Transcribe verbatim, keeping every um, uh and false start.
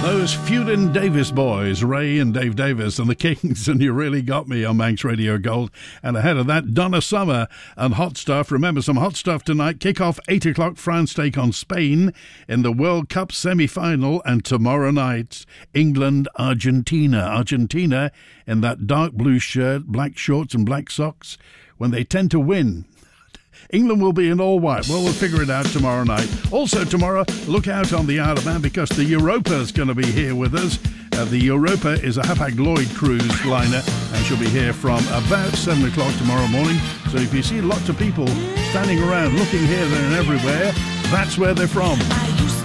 Those feuding Davis boys, Ray and Dave Davis and the Kings, and You Really Got Me on Manx Radio Gold. And ahead of that, Donna Summer and Hot Stuff. Remember, some hot stuff tonight. Kick off eight o'clock, France take on Spain in the World Cup semi-final. And tomorrow night, England, Argentina. Argentina in that dark blue shirt, black shorts and black socks, when they tend to win. England will be in all white. Well, we'll figure it out tomorrow night. Also tomorrow, look out on the Isle of Man because the Europa is going to be here with us. Uh, the Europa is a Hapag-Lloyd cruise liner and she'll be here from about seven o'clock tomorrow morning. So if you see lots of people standing around looking here, there and everywhere, that's where they're from.